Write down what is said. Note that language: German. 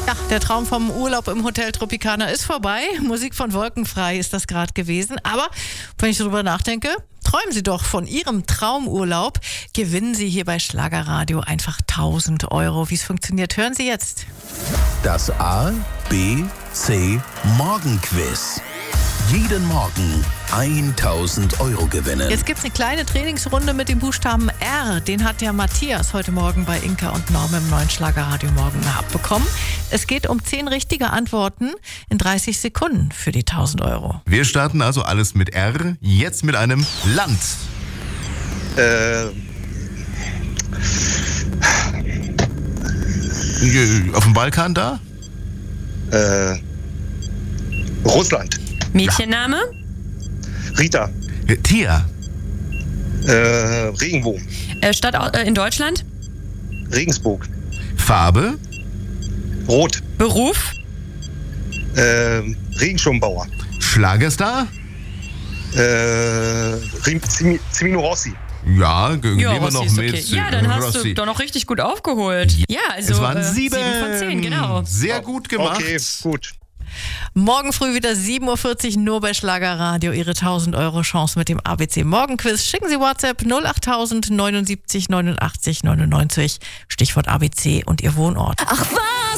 Ja, der Traum vom Urlaub im Hotel Tropicana ist vorbei. Musik von Wolkenfrei ist das gerade gewesen. Aber wenn ich darüber nachdenke, träumen Sie doch von Ihrem Traumurlaub. Gewinnen Sie hier bei Schlagerradio einfach 1.000 Euro. Wie es funktioniert, hören Sie jetzt. Das A, B, C Morgenquiz. Jeden Morgen 1.000 Euro gewinnen. Jetzt gibt es eine kleine Trainingsrunde mit dem Buchstaben R. Den hat ja Matthias heute Morgen bei Inka und Norm im neuen Schlagerradio Morgen abbekommen. Es geht um 10 richtige Antworten in 30 Sekunden für die 1.000 Euro. Wir starten also alles mit R, jetzt mit einem Land. Auf dem Balkan da? Russland. Mädchenname? Rita. Tier. Regenbogen. Stadt in Deutschland? Regensburg. Farbe. Rot. Beruf? Regenschirmbauer. Schlagerstar. Cimino Rossi. Ja, gehen wir Rossi noch ist mit. okay. Ja, dann hast Rossi. du doch noch richtig gut aufgeholt. Ja, also Es waren 7 von 10, genau. Sehr gut gemacht. Okay, gut. Morgen früh wieder 7.40 Uhr nur bei Schlagerradio. Ihre 1.000 Euro Chance mit dem ABC Morgenquiz. Schicken Sie WhatsApp 08000 79 89 99. Stichwort ABC und Ihr Wohnort. Ach was!